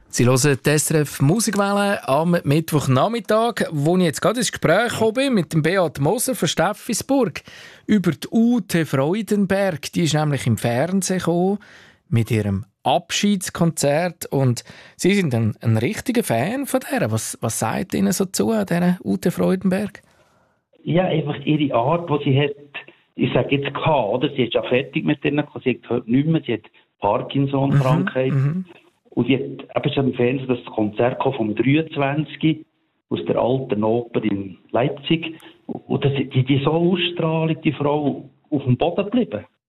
Sie hören die SRF Musikwelle am Mittwochnachmittag, wo ich jetzt gerade ins Gespräch gekommen bin mit dem Beat Moser von Steffisburg über die Ute Freudenberg. Die ist nämlich im Fernsehen gekommen mit ihrem Abschiedskonzert und Sie sind ein richtiger Fan von der. Was sagt Ihnen so zu, an dieser Ute Freudenberg? Ja, einfach ihre Art, die sie hat, ich sage jetzt oder? Sie ist ja fertig mit denen, sie hat heute nicht mehr, sie hat Parkinson-Krankheit. Und sie hat eben schon im Fernsehen das Konzert vom 23. aus der alten Oper in Leipzig. Und die so Ausstrahlung, die Frau, auf dem Boden geblieben.